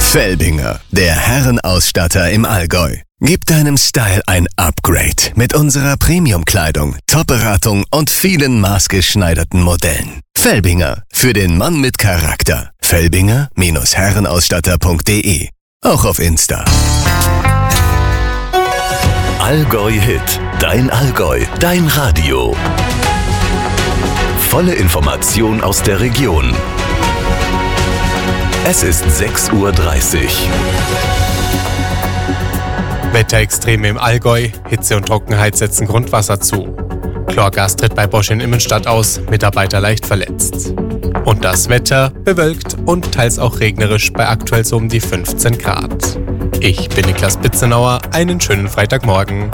Felbinger, der Herrenausstatter im Allgäu. Gib deinem Style ein Upgrade mit unserer Premium-Kleidung, Top-Beratung und vielen maßgeschneiderten Modellen. Felbinger, für den Mann mit Charakter. Felbinger-Herrenausstatter.de. Auch auf Insta. Allgäu Hit, dein Allgäu, dein Radio. Volle Information aus der Region. Es ist 6:30 Uhr. Wetterextreme im Allgäu, Hitze und Trockenheit setzen Grundwasser zu. Chlorgas tritt bei Bosch in Immenstadt aus, Mitarbeiter leicht verletzt. Und das Wetter bewölkt und teils auch regnerisch bei aktuell so um die 15 Grad. Ich bin Niklas Bitzenauer, einen schönen Freitagmorgen.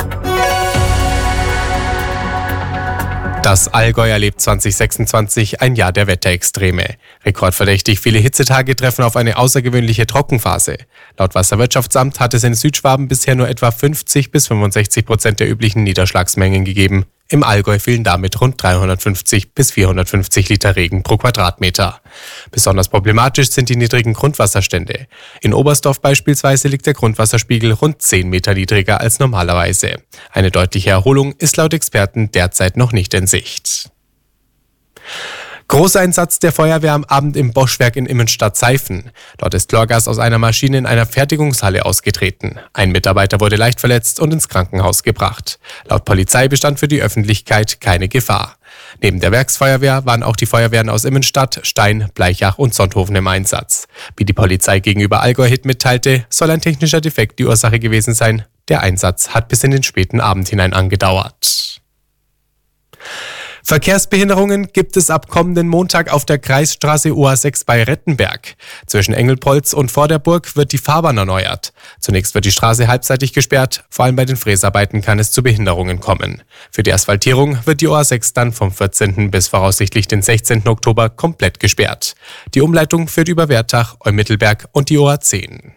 Das Allgäu erlebt 2026 ein Jahr der Wetterextreme. Rekordverdächtig viele Hitzetage treffen auf eine außergewöhnliche Trockenphase. Laut Wasserwirtschaftsamt hat es in Südschwaben bisher nur etwa 50-65% der üblichen Niederschlagsmengen gegeben. Im Allgäu fielen damit rund 350 bis 450 Liter Regen pro Quadratmeter. Besonders problematisch sind die niedrigen Grundwasserstände. In Oberstdorf beispielsweise liegt der Grundwasserspiegel rund 10 Meter niedriger als normalerweise. Eine deutliche Erholung ist laut Experten derzeit noch nicht in Sicht. Großeinsatz der Feuerwehr am Abend im Boschwerk in Immenstadt-Seifen. Dort ist Chlorgas aus einer Maschine in einer Fertigungshalle ausgetreten. Ein Mitarbeiter wurde leicht verletzt und ins Krankenhaus gebracht. Laut Polizei bestand für die Öffentlichkeit keine Gefahr. Neben der Werksfeuerwehr waren auch die Feuerwehren aus Immenstadt, Stein, Bleichach und Sonthofen im Einsatz. Wie die Polizei gegenüber Allgäu Hit mitteilte, soll ein technischer Defekt die Ursache gewesen sein. Der Einsatz hat bis in den späten Abend hinein angedauert. Verkehrsbehinderungen gibt es ab kommenden Montag auf der Kreisstraße OA6 bei Rettenberg. Zwischen Engelpolz und vor der Burg wird die Fahrbahn erneuert. Zunächst wird die Straße halbseitig gesperrt, vor allem bei den Fräsarbeiten kann es zu Behinderungen kommen. Für die Asphaltierung wird die OA6 dann vom 14. bis voraussichtlich den 16. Oktober komplett gesperrt. Die Umleitung führt über Wertach, Eumittelberg und die OA10.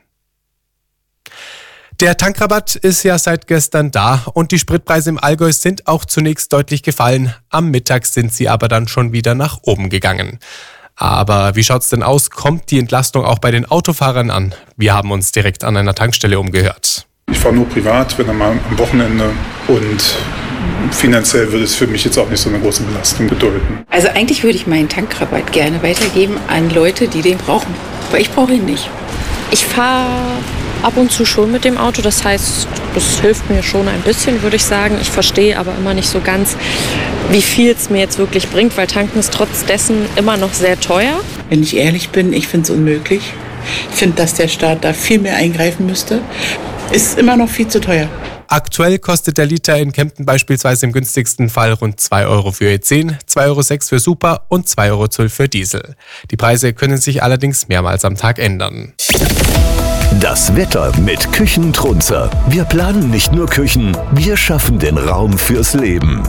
Der Tankrabatt ist ja seit gestern da und die Spritpreise im Allgäu sind auch zunächst deutlich gefallen. Am Mittag sind sie aber dann schon wieder nach oben gegangen. Aber wie schaut's denn aus? Kommt die Entlastung auch bei den Autofahrern an? Wir haben uns direkt an einer Tankstelle umgehört. Ich fahre nur privat, wenn dann mal am Wochenende, und finanziell würde es für mich jetzt auch nicht so eine große Belastung bedeuten. Also eigentlich würde ich meinen Tankrabatt gerne weitergeben an Leute, die den brauchen. Aber ich brauche ihn nicht. Ich fahre ab und zu schon mit dem Auto, das heißt, das hilft mir schon ein bisschen, würde ich sagen. Ich verstehe aber immer nicht so ganz, wie viel es mir jetzt wirklich bringt, weil tanken ist trotz dessen immer noch sehr teuer. Wenn ich ehrlich bin, ich finde es unmöglich. Ich finde, dass der Staat da viel mehr eingreifen müsste. Ist immer noch viel zu teuer. Aktuell kostet der Liter in Kempten beispielsweise im günstigsten Fall rund 2 Euro für E10, 2,06 Euro für Super und 2,12 Euro für Diesel. Die Preise können sich allerdings mehrmals am Tag ändern. Das Wetter mit Küchentrunzer. Wir planen nicht nur Küchen, wir schaffen den Raum fürs Leben.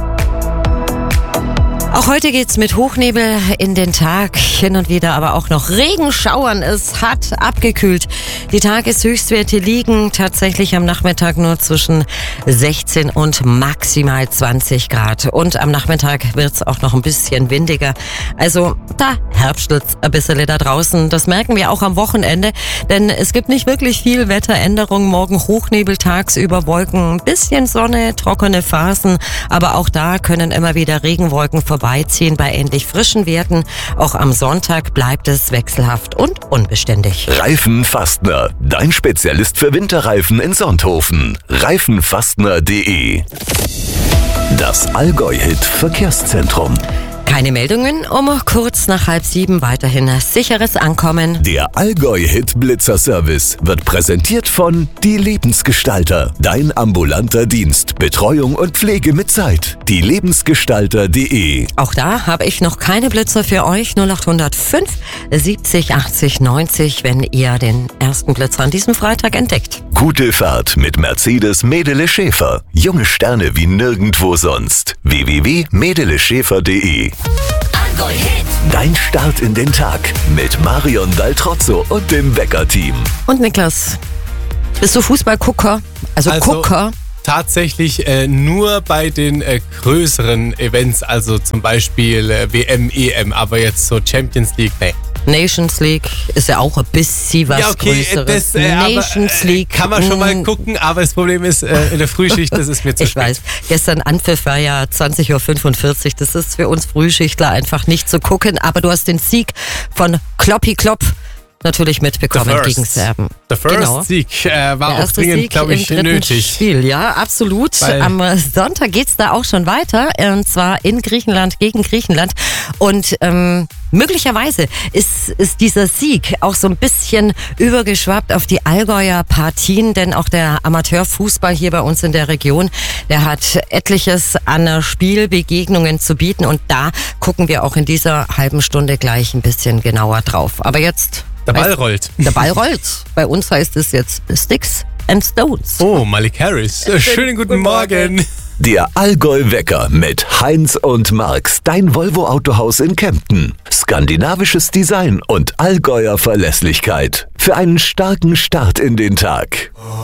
Auch heute geht's mit Hochnebel in den Tag, hin und wieder aber auch noch Regenschauern. Es hat abgekühlt. Die Tageshöchstwerte liegen tatsächlich am Nachmittag nur zwischen 16 und maximal 20 Grad. Und am Nachmittag wird's auch noch ein bisschen windiger. Also da herbstelt's ein bisschen da draußen. Das merken wir auch am Wochenende, denn es gibt nicht wirklich viel Wetteränderung. Morgen Hochnebel, tagsüber Wolken, ein bisschen Sonne, trockene Phasen. Aber auch da können immer wieder Regenwolken vorbeiziehen bei ähnlich frischen Werten. Auch am Sonntag bleibt es wechselhaft und unbeständig. Reifenfastner, dein Spezialist für Winterreifen in Sonthofen. Reifenfastner.de. Das Allgäu Hit Verkehrszentrum. Keine Meldungen, um kurz nach 6:30 weiterhin sicheres Ankommen. Der Allgäu Hit Blitzer Service wird präsentiert von Die Lebensgestalter. Dein ambulanter Dienst. Betreuung und Pflege mit Zeit. dielebensgestalter.de. Auch da habe ich noch keine Blitzer für euch. 0805 70 80 90, wenn ihr den ersten Blitzer an diesem Freitag entdeckt. Gute Fahrt mit Mercedes Medele Schäfer. Junge Sterne wie nirgendwo sonst. www.medeleschäfer.de. Allgäu Hit. Dein Start in den Tag mit Marion Daltrozzo und dem Wecker-Team. Und Niklas, bist du Fußballgucker? Also Gucker? Tatsächlich nur bei den größeren Events, also zum Beispiel WM, EM, aber jetzt so Champions League, nee. Nations League ist ja auch ein bisschen was Größeres. Nations League kann man schon mal gucken, aber das Problem ist, in der Frühschicht, das ist mir zu spät. Ich weiß, gestern Anpfiff war ja 20.45 Uhr, das ist für uns Frühschichtler einfach nicht zu gucken, aber du hast den Sieg von Kloppi Klopp natürlich mitbekommen gegen Serben. Der First Sieg war auch dringend, glaube ich, nötig. Spiel. Ja, absolut. Am Sonntag geht's da auch schon weiter, und zwar in Griechenland gegen Griechenland. Und möglicherweise ist dieser Sieg auch so ein bisschen übergeschwappt auf die Allgäuer Partien, denn auch der Amateurfußball hier bei uns in der Region, der hat etliches an Spielbegegnungen zu bieten, und da gucken wir auch in dieser halben Stunde gleich ein bisschen genauer drauf. Aber jetzt... Der Ball rollt. Der Ball rollt. Bei uns heißt es jetzt Sticks and Stones. Oh, Malik Harris. Schönen guten Morgen. Der Allgäu-Wecker mit Heinz und Marx, dein Volvo-Autohaus in Kempten. Skandinavisches Design und Allgäuer Verlässlichkeit. Für einen starken Start in den Tag.